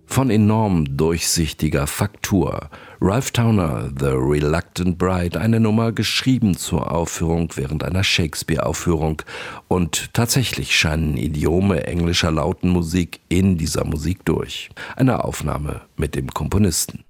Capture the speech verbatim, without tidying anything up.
von enorm durchsichtiger Faktur. Ralph Towner, The Reluctant Bride, eine Nummer geschrieben zur Aufführung während einer Shakespeare-Aufführung. Und tatsächlich scheinen Idiome englischer Lautenmusik in dieser Musik durch. Eine Aufnahme mit dem Komponisten.